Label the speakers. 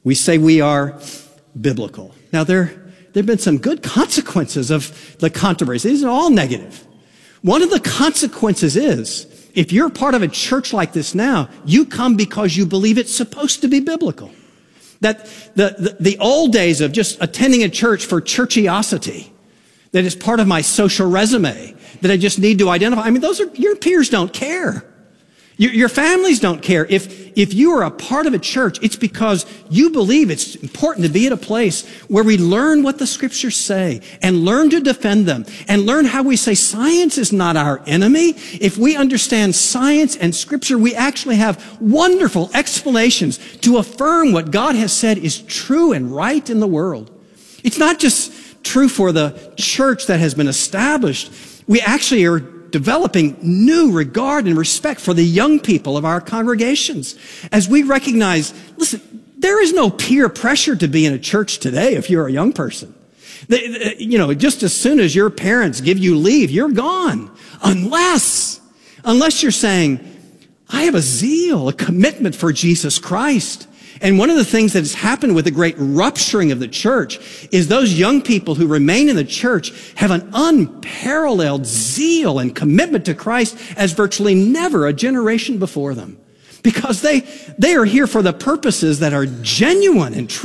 Speaker 1: We say we are biblical. Now, there have been some good consequences of the controversy. These are all negative. One of the consequences is, if you're part of a church like this now, you come because you believe it's supposed to be biblical. That the old days of just attending a church for churchiosity, that is part of my social resume, that I just need to identify. I mean, your peers don't care. Your families don't care. If you are a part of a church, it's because you believe it's important to be at a place where we learn what the scriptures say and learn to defend them and learn how we say science is not our enemy. If we understand science and scripture, we actually have wonderful explanations to affirm what God has said is true and right in the world. It's not just true for the church that has been established. We actually are developing new regard and respect for the young people of our congregations. As we recognize, listen, there is no peer pressure to be in a church today if you're a young person. Just as soon as your parents give you leave, you're gone. Unless you're saying, I have a zeal, a commitment for Jesus Christ. And one of the things that has happened with the great rupturing of the church is those young people who remain in the church have an unparalleled zeal and commitment to Christ as virtually never a generation before them. Because they are here for the purposes that are genuine and true.